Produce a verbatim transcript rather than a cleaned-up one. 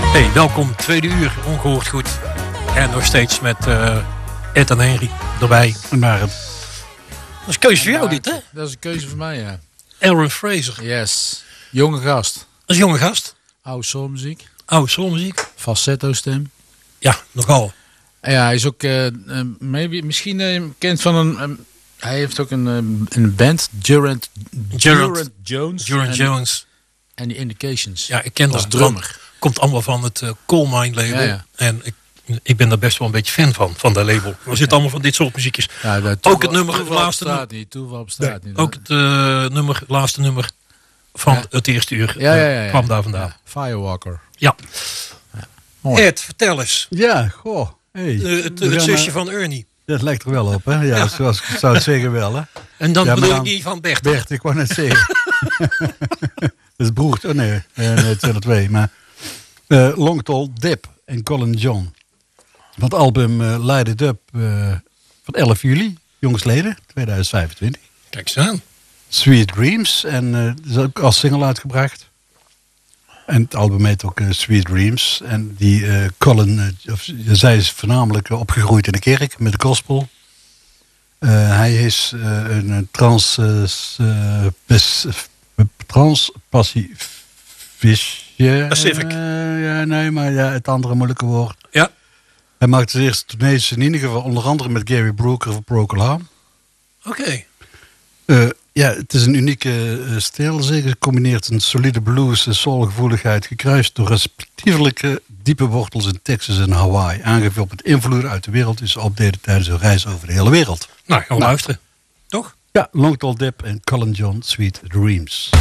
Hey, welkom, tweede uur, ongehoord goed. En nog steeds met uh, Ed en Henry erbij. Maar dat is een keuze voor jou dit, hè? Dat is een keuze voor mij, ja. Aaron Fraser. Yes. Jonge gast. Dat is een jonge gast. Oude soulmuziek. Oude soulmuziek. Falsetto stem. Ja, nogal. En ja, hij is ook, uh, uh, maybe, misschien uh, bekend van een... Um, hij heeft ook een, uh, een band, Durant, Durant Jones. Durant en, Jones. En die Indications. Ja, ik ken als dat. drummer. Komt allemaal van het uh, Coal Mine label. Ja, ja. En ik, ik ben daar best wel een beetje fan van, van dat label. Er zit allemaal van dit soort muziekjes. Ja, dat ook het nummer, toeval laatste bestaat niet. Toeval bestaat nee, niet. Ook het uh, nummer, laatste nummer van ja. het eerste uur ja, ja, ja, ja. kwam daar vandaan. Ja. Firewalker. Ja. ja. Mooi. Ed, vertel eens. Ja, goh. Hey. Uh, het het zusje uh, van Ernie. Dat lijkt er wel op, hè? Ja, ja. Zoals ik zou het zeggen wel, hè? En dan ja, bedoel dan, ik die van Bert. Bert, ik wou net zeggen. Dat is broer. Oh nee, nee, het zijn er twee. Maar uh, Long Tall Dip en Colin John. Van het album uh, Light It Up uh, van elf juli, jongsleden, tweeduizend vijfentwintig. Kijk eens aan. Sweet Dreams. En uh, dat is ook als single uitgebracht. En het album heet ook uh, Sweet Dreams. En die uh, Colin, uh, of, zij is voornamelijk uh, opgegroeid in de kerk met de gospel. Uh, hij is uh, een trans, uh, pes, trans pacific. Pacific. Uh, ja, nee, maar ja, het andere moeilijke woord. Ja. Hij maakte zijn eerste tournees in ieder geval onder andere met Gary Brooker van Procol Harum. Oké. Okay. Uh, ja, het is een unieke uh, stijl. Zeker gecombineerd een solide blues en soulgevoeligheid, gekruist door respectievelijke diepe wortels in Texas en Hawaii. Aangevuld met invloeden uit de wereld die ze opdeden tijdens hun reis over de hele wereld. Nou, gaan we nou, luisteren. Toch? Ja, Long Tall Dip en Colin John, Sweet Dreams.